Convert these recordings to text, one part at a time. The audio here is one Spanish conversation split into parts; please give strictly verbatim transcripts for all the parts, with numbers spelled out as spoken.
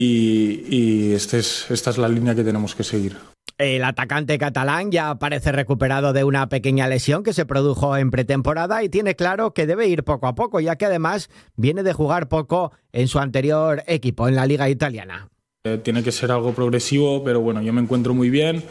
y, y este es, esta es la línea que tenemos que seguir. El atacante catalán ya parece recuperado de una pequeña lesión que se produjo en pretemporada y tiene claro que debe ir poco a poco, ya que además viene de jugar poco en su anterior equipo, en la Liga Italiana. Eh, tiene que ser algo progresivo, pero bueno, yo me encuentro muy bien.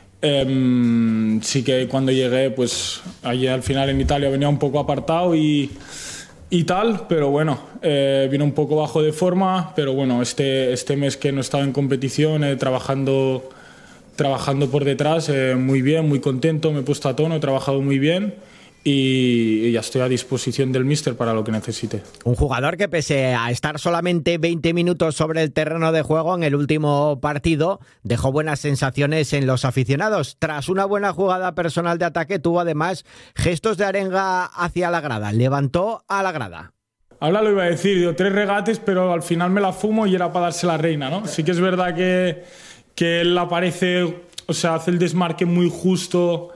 Eh, sí que cuando llegué, pues allí al final en Italia venía un poco apartado y, y tal, pero bueno, eh, vino un poco bajo de forma, pero bueno, este, este mes que no estaba en competición, eh, trabajando... trabajando por detrás, eh, muy bien, muy contento, me he puesto a tono, he trabajado muy bien y, y ya estoy a disposición del míster para lo que necesite. Un jugador que pese a estar solamente veinte minutos sobre el terreno de juego en el último partido, dejó buenas sensaciones en los aficionados. Tras una buena jugada personal de ataque, tuvo además gestos de arenga hacia la grada, levantó a la grada. Ahora lo iba a decir, dio tres regates, pero al final me la fumo y era para darse la reina, ¿no? Sí que es verdad que que él aparece, o sea, hace el desmarque muy justo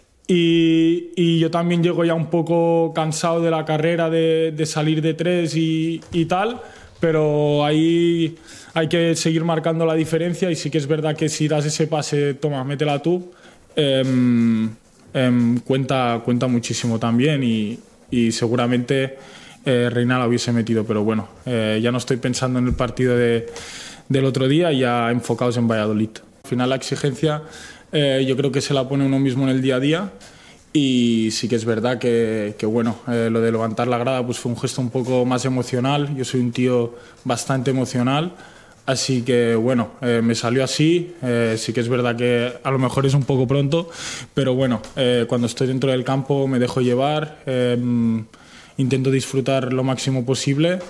y, y yo también llego ya un poco cansado de la carrera de, de salir de tres y, y tal, pero ahí hay que seguir marcando la diferencia y sí que es verdad que si das ese pase, toma, métela tú, eh, eh, cuenta, cuenta muchísimo también y, y seguramente eh, Reina la hubiese metido, pero bueno, eh, ya no estoy pensando en el partido de... del otro día, ya enfocados en Valladolid. Al final la exigencia eh, yo creo que se la pone uno mismo en el día a día y sí que es verdad que, que bueno, eh, lo de levantar la grada pues fue un gesto un poco más emocional. Yo soy un tío bastante emocional, así que bueno, eh, me salió así. Eh, sí que es verdad que a lo mejor es un poco pronto, pero bueno, eh, cuando estoy dentro del campo me dejo llevar, eh, intento disfrutar lo máximo posible.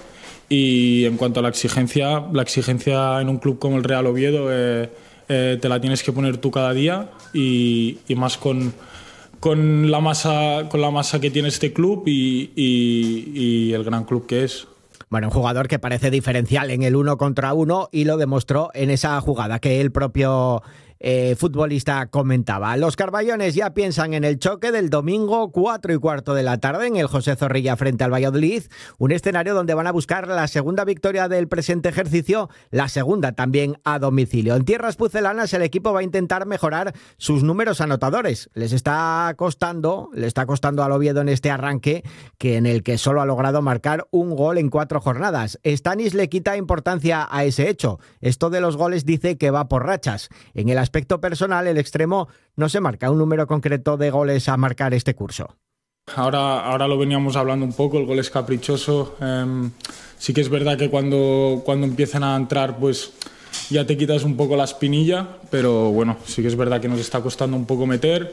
Y en cuanto a la exigencia, la exigencia en un club como el Real Oviedo eh, eh, te la tienes que poner tú cada día y, y más con, con, la masa, con la masa que tiene este club y, y, y el gran club que es. Bueno, un jugador que parece diferencial en el uno contra uno y lo demostró en esa jugada que el propio eh, futbolista comentaba. Los carballones ya piensan en el choque del domingo cuatro y cuarto de la tarde en el José Zorrilla frente al Valladolid, un escenario donde van a buscar la segunda victoria del presente ejercicio, la segunda también a domicilio. En tierras pucelanas el equipo va a intentar mejorar sus números anotadores. Les está costando, le está costando al Oviedo en este arranque, que en el que solo ha logrado marcar un gol en cuatro jornadas. Stanis le quita importancia a ese hecho. Esto de los goles dice que va por rachas. En el aspecto personal, el extremo no se marca un número concreto de goles a marcar este curso. Ahora, ahora lo veníamos hablando un poco, el gol es caprichoso. Eh, sí que es verdad que cuando, cuando empiezan a entrar, pues ya te quitas un poco la espinilla, pero bueno, sí que es verdad que nos está costando un poco meter.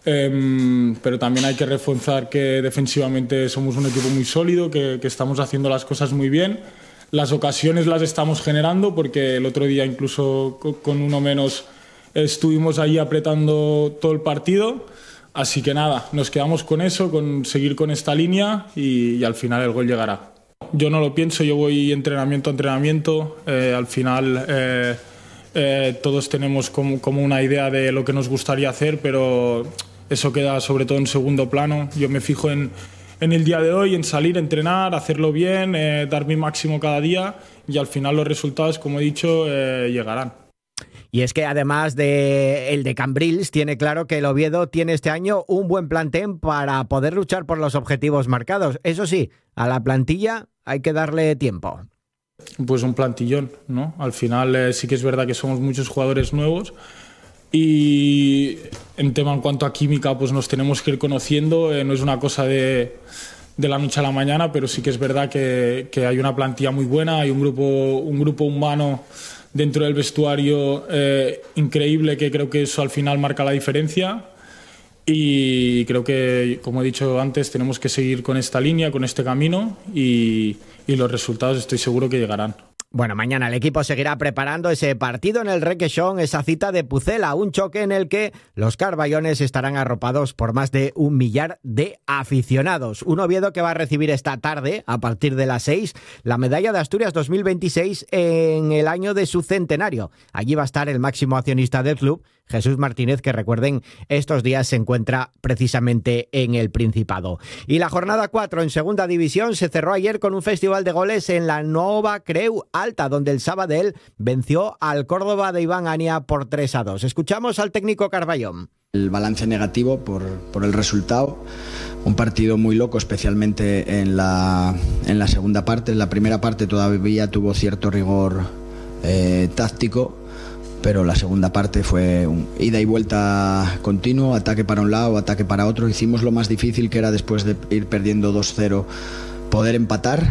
Eh, pero también hay que reforzar que defensivamente somos un equipo muy sólido, que, que estamos haciendo las cosas muy bien. Las ocasiones las estamos generando porque el otro día incluso con uno menos estuvimos ahí apretando todo el partido, así que nada, nos quedamos con eso, con seguir con esta línea y, y al final el gol llegará. Yo no lo pienso, yo voy entrenamiento a entrenamiento, eh, al final eh, eh, todos tenemos como, como una idea de lo que nos gustaría hacer, pero eso queda sobre todo en segundo plano. Yo me fijo en, en el día de hoy, en salir, entrenar, hacerlo bien, eh, dar mi máximo cada día y al final los resultados, como he dicho, eh, llegarán. Y es que además de el de Cambrils, tiene claro que el Oviedo tiene este año un buen plantel para poder luchar por los objetivos marcados. Eso sí, a la plantilla hay que darle tiempo. Pues un plantillón, ¿no? Al final eh, sí que es verdad que somos muchos jugadores nuevos y en tema en cuanto a química pues nos tenemos que ir conociendo. Eh, no es una cosa de, de la noche a la mañana, pero sí que es verdad que, que hay una plantilla muy buena, hay un grupo, un grupo humano dentro del vestuario eh, increíble, que creo que eso al final marca la diferencia y creo que, como he dicho antes, tenemos que seguir con esta línea, con este camino y, y los resultados estoy seguro que llegarán. Bueno, mañana el equipo seguirá preparando ese partido en el Requesón, esa cita de Pucela, un choque en el que los carballones estarán arropados por más de un millar de aficionados. Un Oviedo que va a recibir esta tarde, a partir de las seis, la medalla de Asturias dos mil veintiséis en el año de su centenario. Allí va a estar el máximo accionista del club, Jesús Martínez, que recuerden, estos días se encuentra precisamente en el Principado. Y la jornada cuatro en segunda división se cerró ayer con un festival de goles en la Nova Creu Alta, donde el Sabadell venció al Córdoba de Iván Ania por tres a dos. Escuchamos al técnico Carballón. El balance negativo por, por el resultado, un partido muy loco, especialmente en la, en la segunda parte. En la primera parte todavía tuvo cierto rigor eh, táctico, pero la segunda parte fue un ida y vuelta continuo, ataque para un lado, ataque para otro. Hicimos lo más difícil, que era después de ir perdiendo dos cero poder empatar,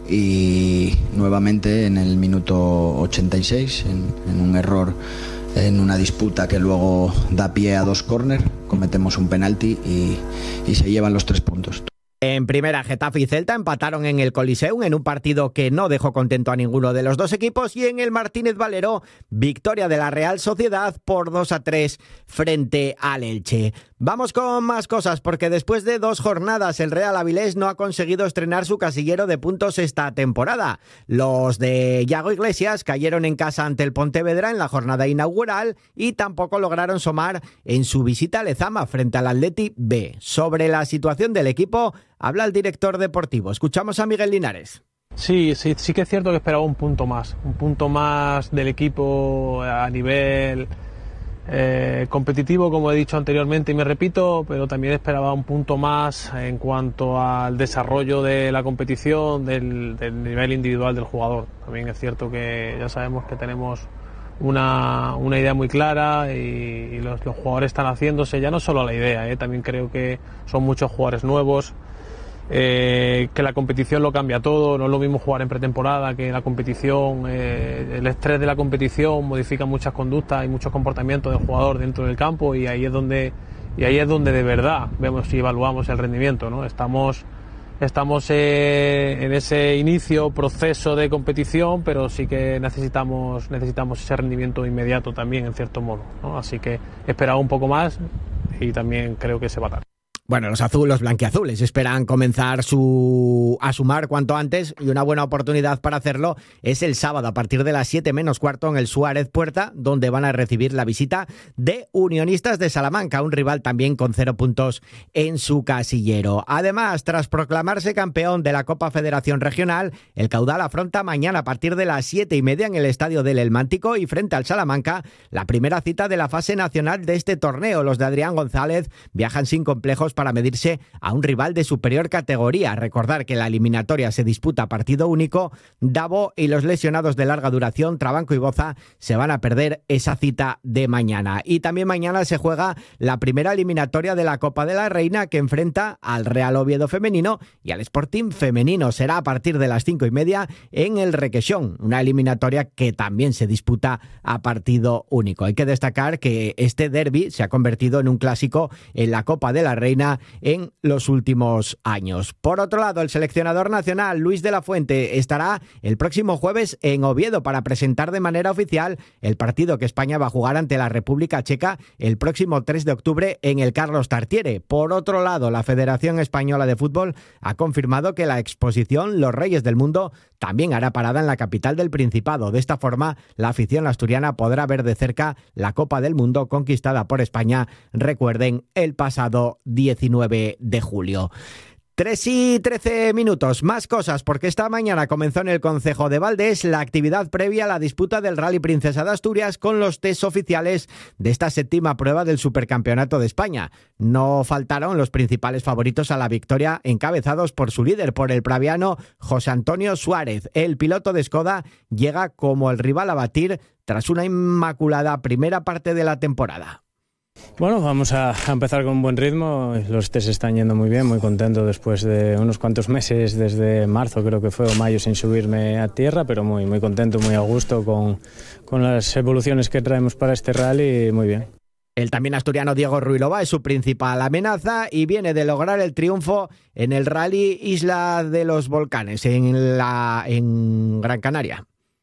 y nuevamente en el minuto ochenta y seis, en, en un error, en una disputa que luego da pie a dos córner, cometemos un penalti y, y se llevan los tres puntos. En primera, Getafe y Celta empataron en el Coliseum en un partido que no dejó contento a ninguno de los dos equipos, y en el Martínez Valero, victoria de la Real Sociedad por dos a tres frente al Elche. Vamos con más cosas, porque después de dos jornadas el Real Avilés no ha conseguido estrenar su casillero de puntos esta temporada. Los de Yago Iglesias cayeron en casa ante el Pontevedra en la jornada inaugural y tampoco lograron sumar en su visita a Lezama frente al Athletic B. Sobre la situación del equipo habla el director deportivo. Escuchamos a Miguel Linares. Sí, sí, sí que es cierto que esperaba un punto más, un punto más del equipo a nivel eh, competitivo, como he dicho anteriormente y me repito, pero también esperaba un punto más en cuanto al desarrollo de la competición, del, del nivel individual del jugador. También es cierto que ya sabemos que tenemos una, una idea muy clara y, y los, los jugadores están haciéndose, ya no solo la idea, eh, también creo que son muchos jugadores nuevos. Eh, que la competición lo cambia todo, no es lo mismo jugar en pretemporada que la competición, eh, el estrés de la competición modifica muchas conductas y muchos comportamientos del jugador dentro del campo, y ahí es donde y ahí es donde de verdad vemos y evaluamos el rendimiento, ¿no? Estamos estamos eh, en ese inicio, proceso de competición, pero sí que necesitamos necesitamos ese rendimiento inmediato también, en cierto modo, ¿no? Así que esperaba un poco más y también creo que se va a dar. Bueno, los azules, los blanquiazules esperan comenzar su a sumar cuanto antes, y una buena oportunidad para hacerlo es el sábado a partir de las siete menos cuarto en el Suárez Puerta, donde van a recibir la visita de Unionistas de Salamanca, un rival también con cero puntos en su casillero. Además, tras proclamarse campeón de la Copa Federación Regional, el Caudal afronta mañana a partir de las siete y media en el Estadio del Elmántico y frente al Salamanca la primera cita de la fase nacional de este torneo. Los de Adrián González viajan sin complejos para medirse a un rival de superior categoría. Recordar que la eliminatoria se disputa a partido único. Davo y los lesionados de larga duración, Trabanco y Boza, se van a perder esa cita de mañana. Y también mañana se juega la primera eliminatoria de la Copa de la Reina, que enfrenta al Real Oviedo femenino y al Sporting femenino. Será a partir de las cinco y media en el Requesón, una eliminatoria que también se disputa a partido único. Hay que destacar que este derbi se ha convertido en un clásico en la Copa de la Reina en los últimos años. Por otro lado, el seleccionador nacional Luis de la Fuente estará el próximo jueves en Oviedo para presentar de manera oficial el partido que España va a jugar ante la República Checa el próximo tres de octubre en el Carlos Tartiere. Por otro lado, la Federación Española de Fútbol ha confirmado que la exposición Los Reyes del Mundo también hará parada en la capital del Principado. De esta forma, la afición asturiana podrá ver de cerca la Copa del Mundo conquistada por España, recuerden, el pasado diecinueve de julio. tres y trece minutos, más cosas, porque esta mañana comenzó en el Concejo de Valdés la actividad previa a la disputa del Rally Princesa de Asturias con los test oficiales de esta séptima prueba del Supercampeonato de España. No faltaron los principales favoritos a la victoria, encabezados por su líder, por el praviano José Antonio Suárez. El piloto de Skoda llega como el rival a batir tras una inmaculada primera parte de la temporada. Bueno, vamos a empezar con un buen ritmo. Los test están yendo muy bien, muy contento después de unos cuantos meses, desde marzo creo que fue, o mayo, sin subirme a tierra, pero muy, muy contento, muy a gusto con, con las evoluciones que traemos para este rally, muy bien. El también asturiano Diego Ruilova es su principal amenaza y viene de lograr el triunfo en el rally Isla de los Volcanes en, la, en Gran Canaria.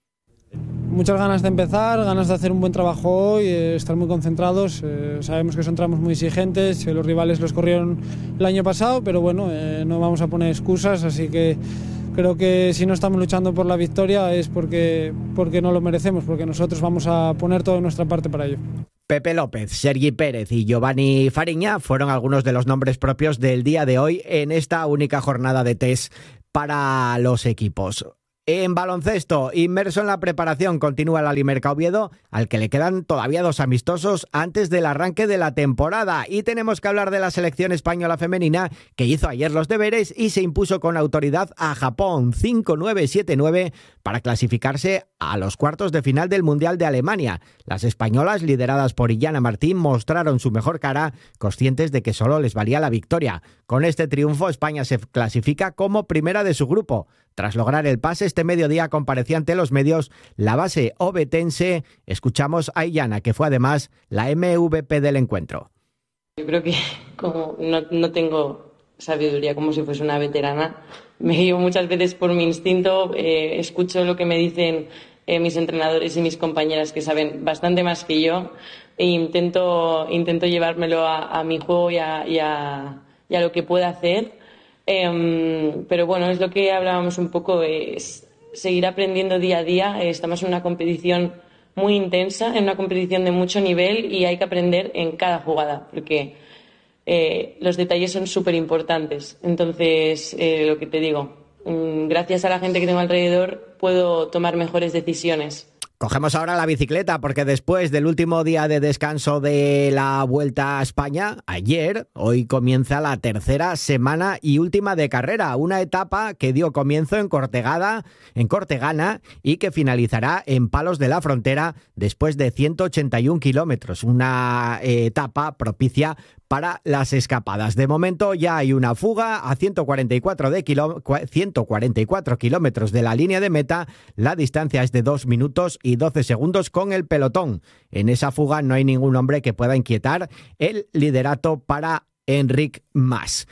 Muchas ganas de empezar, ganas de hacer un buen trabajo hoy, eh, estar muy concentrados. Eh, sabemos que son tramos muy exigentes, eh, los rivales los corrieron el año pasado, pero bueno, eh, no vamos a poner excusas, así que creo que si no estamos luchando por la victoria es porque, porque no lo merecemos, porque nosotros vamos a poner toda nuestra parte para ello. Pepe López, Sergi Pérez y Giovanni Fariña fueron algunos de los nombres propios del día de hoy en esta única jornada de test para los equipos. En baloncesto, inmerso en la preparación, continúa el Alimerca Oviedo, al que le quedan todavía dos amistosos antes del arranque de la temporada. Y tenemos que hablar de la selección española femenina, que hizo ayer los deberes y se impuso con autoridad a Japón cinco nueve siete nueve para clasificarse a los cuartos de final del Mundial de Alemania. Las españolas, lideradas por Illana Martín, mostraron su mejor cara, conscientes de que solo les valía la victoria. Con este triunfo, España se clasifica como primera de su grupo. Tras lograr el pase, este mediodía comparecía ante los medios la base ovetense. Escuchamos a Illana, que fue además la M V P del encuentro. Yo creo que como no, no tengo sabiduría como si fuese una veterana, me guío muchas veces por mi instinto, eh, escucho lo que me dicen eh, mis entrenadores y mis compañeras, que saben bastante más que yo, e intento, intento llevármelo a, a mi juego y a, y, a, y a lo que pueda hacer. Eh, pero bueno, es lo que hablábamos un poco, es seguir aprendiendo día a día. Eh, estamos en una competición muy intensa, en una competición de mucho nivel, y hay que aprender en cada jugada, porque eh, los detalles son súper importantes. Entonces, eh, lo que te digo, mm, gracias a la gente que tengo alrededor puedo tomar mejores decisiones. Cogemos ahora la bicicleta, porque después del último día de descanso de la Vuelta a España, ayer, hoy comienza la tercera semana y última de carrera, una etapa que dio comienzo en Cortegada, en Cortegana, y que finalizará en Palos de la Frontera después de ciento ochenta y un kilómetros, una eh, etapa propicia para las escapadas. De momento ya hay una fuga a ciento cuarenta y cuatro, de kilo, ciento cuarenta y cuatro kilómetros de la línea de meta. La distancia es de dos minutos y doce segundos con el pelotón. En esa fuga no hay ningún hombre que pueda inquietar el liderato para Enric Mas.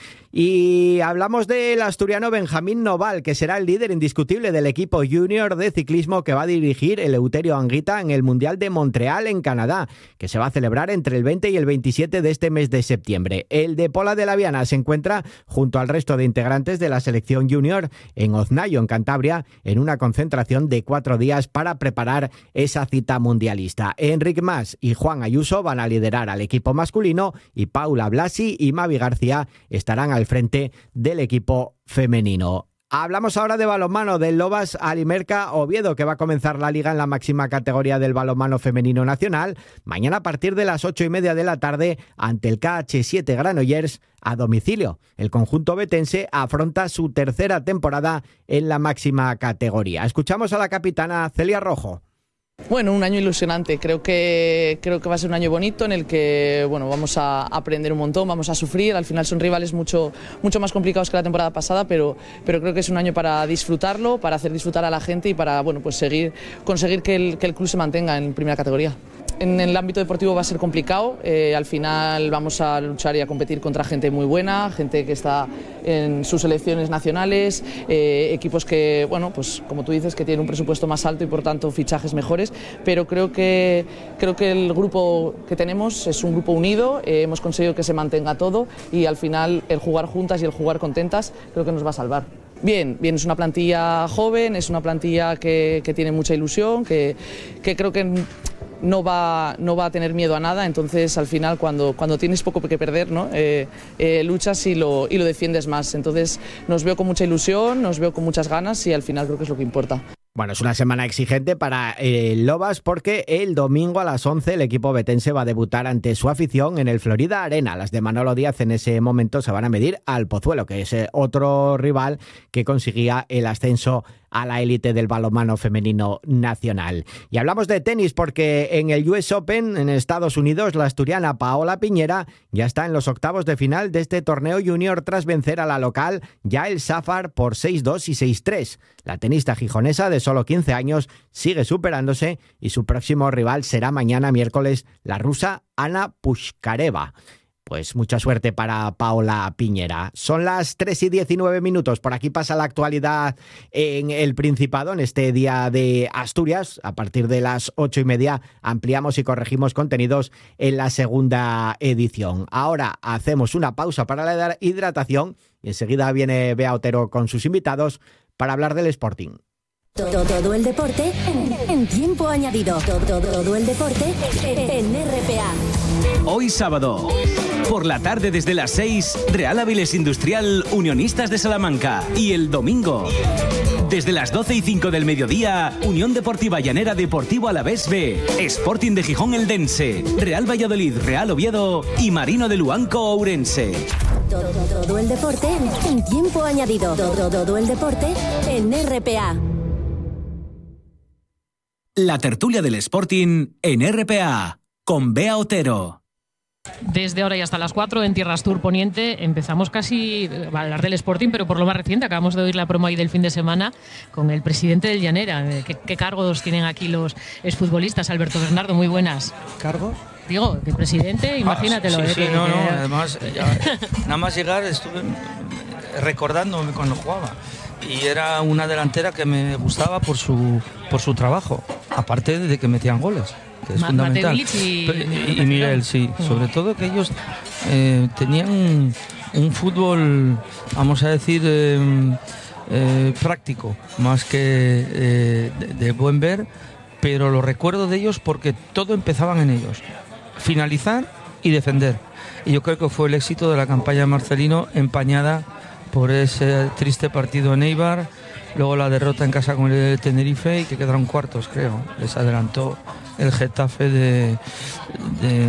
Y hablamos del asturiano Benjamín Noval, que será el líder indiscutible del equipo junior de ciclismo que va a dirigir Eleuterio Anguita en el Mundial de Montreal, en Canadá, que se va a celebrar entre el veinte y el veintisiete de este mes de septiembre. El de Pola de la Viana se encuentra junto al resto de integrantes de la selección junior en Oznayo, en Cantabria, en una concentración de cuatro días para preparar esa cita mundialista. Enric Mas y Juan Ayuso van a liderar al equipo masculino, y Paula Blasi y Mavi García estarán al frente del equipo femenino. Hablamos ahora de balonmano, del Lobas Alimerca Oviedo, que va a comenzar la liga en la máxima categoría del balonmano femenino nacional mañana a partir de las ocho y media de la tarde ante el K H siete Granollers a domicilio. El conjunto betense afronta su tercera temporada en la máxima categoría. Escuchamos a la capitana Celia Rojo. Bueno, un año ilusionante. Creo que, creo que va a ser un año bonito en el que bueno, vamos a aprender un montón, vamos a sufrir. Al final son rivales mucho, mucho más complicados que la temporada pasada, pero, pero creo que es un año para disfrutarlo, para hacer disfrutar a la gente y para bueno, pues seguir, conseguir que el, que el club se mantenga en primera categoría. En el ámbito deportivo va a ser complicado, eh, al final vamos a luchar y a competir contra gente muy buena, gente que está en sus selecciones nacionales, eh, equipos que, bueno, pues como tú dices, que tienen un presupuesto más alto y por tanto fichajes mejores, pero creo que, creo que el grupo que tenemos es un grupo unido, eh, hemos conseguido que se mantenga todo y al final el jugar juntas y el jugar contentas creo que nos va a salvar. Bien, bien, es una plantilla joven, es una plantilla que, que tiene mucha ilusión, que, que creo que no va, no va a tener miedo a nada, entonces al final cuando, cuando tienes poco que perder, ¿no? eh, eh, luchas y lo, y lo defiendes más. Entonces nos veo con mucha ilusión, nos veo con muchas ganas y al final creo que es lo que importa. Bueno, es una semana exigente para el Lobas porque el domingo a las once el equipo betense va a debutar ante su afición en el Florida Arena. Las de Manolo Díaz en ese momento se van a medir al Pozuelo, que es otro rival que conseguía el ascenso a la élite del balonmano femenino nacional. Y hablamos de tenis porque en el U S Open en Estados Unidos la asturiana Paola Piñera ya está en los octavos de final de este torneo junior tras vencer a la local Yael Safar por seis dos y seis tres. La tenista gijonesa de solo quince años sigue superándose y su próximo rival será mañana miércoles la rusa Ana Pushkareva. Pues mucha suerte para Paola Piñera. Son las tres y diecinueve minutos. Por aquí pasa la actualidad en el Principado, en este día de Asturias. A partir de las ocho y media ampliamos y corregimos contenidos en la segunda edición. Ahora hacemos una pausa para la hidratación y enseguida viene Bea Otero con sus invitados para hablar del Sporting. Todo, todo el deporte en, en tiempo añadido. Todo, todo el deporte en R P A. Hoy sábado, por la tarde desde las seis, Real Avilés Industrial, Unionistas de Salamanca. Y el domingo, desde las doce y cinco del mediodía, Unión Deportiva Llanera Deportivo Alavés B, Sporting de Gijón Eldense, Real Valladolid Real Oviedo y Marino de Luanco Ourense. Todo, todo el deporte en tiempo añadido. Todo, todo el deporte en R P A. La tertulia del Sporting en R P A, con Bea Otero. Desde ahora y hasta las cuatro en Tierras Tour Poniente empezamos casi a hablar del Sporting, pero por lo más reciente. Acabamos de oír la promo ahí del fin de semana con el presidente del Llanera. ¿Qué, qué cargos tienen aquí los exfutbolistas? Alberto Bernardo, muy buenas. ¿Cargos? Digo, que presidente, imagínatelo. Ah, sí, sí, eh, sí, que, no, no, que... además, ya, nada más llegar estuve recordándome cuando jugaba. Y era una delantera que me gustaba por su por su trabajo, aparte de que metían goles, que es Ma fundamental. Y, y, y Miguel, sí, mm. sobre todo que ellos eh, tenían un, un fútbol, vamos a decir, eh, eh, práctico, más que eh, de, de buen ver, pero lo recuerdo de ellos porque todo empezaban en ellos, finalizar y defender. Y yo creo que fue el éxito de la campaña de Marcelino, empañada por ese triste partido en Eibar, luego la derrota en casa con el Tenerife y que quedaron cuartos, creo. Les adelantó el Getafe de... de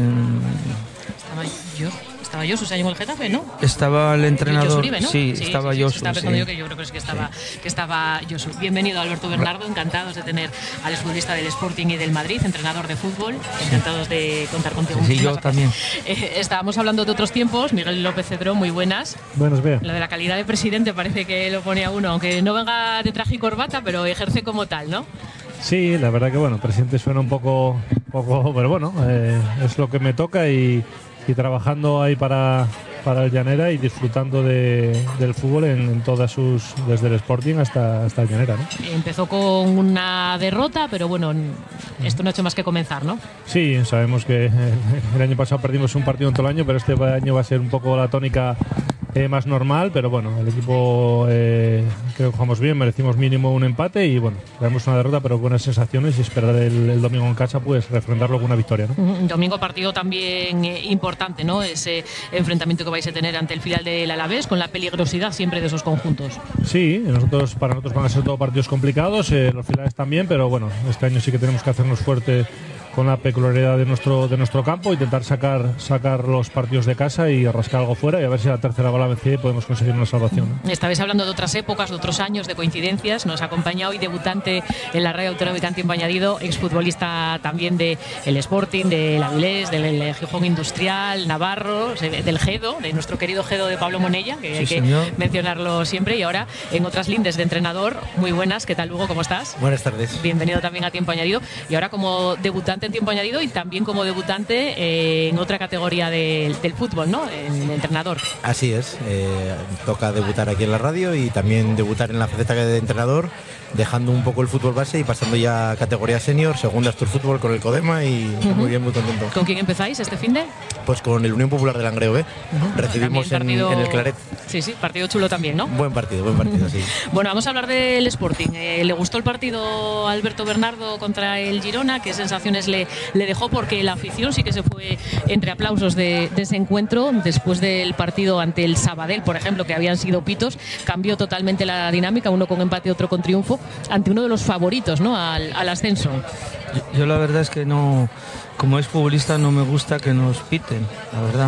Estaba yo, estaba Josu en el Getafe, ¿no? Estaba el entrenador... Josu Uribe, ¿no? Sí, sí, estaba sí, sí, Josu. Estaba pensando sí. yo que yo creo que, es que estaba, sí. que estaba Josu. Bienvenido, Alberto Bernardo, encantados de tener al exfutbolista del Sporting y del Madrid, entrenador de fútbol, encantados de contar contigo. Sí, yo también. Eh, estábamos hablando de otros tiempos. Miguel López Cedrón, muy buenas. Buenos días. Lo de la calidad de presidente parece que lo pone a uno, aunque no venga de traje y corbata, pero ejerce como tal, ¿no? Sí, la verdad que bueno, presidente suena un poco, poco pero bueno, eh, es lo que me toca y, y trabajando ahí para, para el Llanera y disfrutando de, del fútbol en, en todas sus, desde el Sporting hasta, hasta el Llanera, ¿no? Empezó con una derrota, pero bueno, esto no ha hecho más que comenzar, ¿no? Sí, sabemos que el año pasado perdimos un partido en todo el año, pero este año va a ser un poco la tónica Eh, más normal, pero bueno, el equipo eh, creo que jugamos bien, merecimos mínimo un empate y bueno, tenemos una derrota pero buenas sensaciones y esperar el, el domingo en casa pues refrendarlo con una victoria, ¿no? Un domingo partido también eh, importante, ¿no? Ese enfrentamiento que vais a tener ante el filial del Alavés con la peligrosidad siempre de esos conjuntos. Sí, nosotros, para nosotros van a ser todos partidos complicados, eh, los filiales también, pero bueno, este año sí que tenemos que hacernos fuerte con la peculiaridad de nuestro de nuestro campo, intentar sacar sacar los partidos de casa y rascar algo fuera y a ver si la tercera va la vencida y podemos conseguir una salvación, ¿no? Estabais hablando de otras épocas, de otros años, de coincidencias. Nos acompaña hoy debutante en la radio autonómica en tiempo añadido, exfutbolista también del Sporting, del Avilés, del Gijón Industrial, Navarro, del Gedo, de nuestro querido Gedo de Pablo Monella, que sí, hay que señor. mencionarlo siempre, y ahora en otras lindes de entrenador. Muy buenas, ¿qué tal, Hugo? ¿Cómo estás? Buenas tardes. Bienvenido también a tiempo añadido y ahora como debutante en tiempo añadido y también como debutante eh, en otra categoría de, del fútbol, ¿no? En entrenador. Así es, eh, toca debutar aquí en la radio y también debutar en la faceta de entrenador, dejando un poco el fútbol base y pasando ya a categoría senior, segunda Astur Fútbol con el Codema y uh-huh. muy bien, muy contento. ¿Con quién empezáis este finde? Pues con el Unión Popular de Langreo B. Uh-huh. Recibimos en, partido... en el Claret. Sí, sí, partido chulo también, ¿no? Buen partido, buen partido, sí. Bueno, vamos a hablar del Sporting. Eh, ¿Le gustó el partido a Alberto Bernardo contra el Girona? ¿Qué sensaciones le, le dejó? Porque la afición sí que se fue entre aplausos de, de ese encuentro. Después del partido ante el Sabadell, por ejemplo, que habían sido pitos, cambió totalmente la dinámica, uno con empate, otro con triunfo, ante uno de los favoritos, ¿no? al, al ascenso. Yo, yo la verdad es que no, como es futbolista, no me gusta que nos piten, la verdad.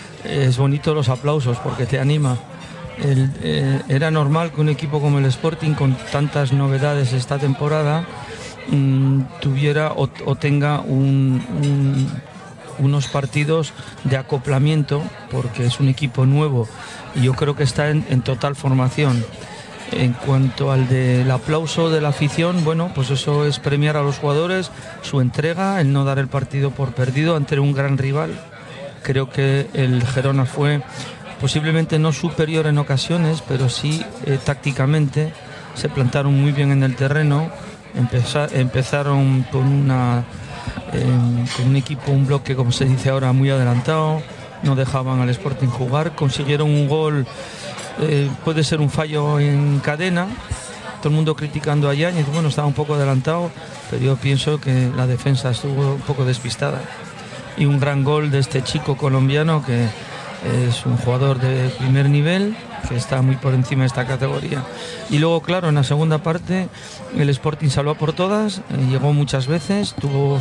Es bonito los aplausos porque te anima. El, eh, era normal que un equipo como el Sporting, con tantas novedades esta temporada, mmm, tuviera o, o tenga un, un, unos partidos de acoplamiento, porque es un equipo nuevo y yo creo que está en, en total formación. En cuanto al del aplauso de la afición, bueno, pues eso es premiar a los jugadores, su entrega, el no dar el partido por perdido ante un gran rival. Creo que el Girona fue posiblemente no superior en ocasiones, pero sí eh, tácticamente se plantaron muy bien en el terreno, empezar, empezaron con, una, eh, con un equipo, un bloque, como se dice ahora, muy adelantado, no dejaban al Sporting jugar, consiguieron un gol. Eh, puede ser un fallo en cadena, todo el mundo criticando a Yáñez, bueno, estaba un poco adelantado, pero yo pienso que la defensa estuvo un poco despistada. Y un gran gol de este chico colombiano que es un jugador de primer nivel, que está muy por encima de esta categoría. Y luego, claro, en la segunda parte el Sporting salvó por todas, eh, llegó muchas veces, tuvo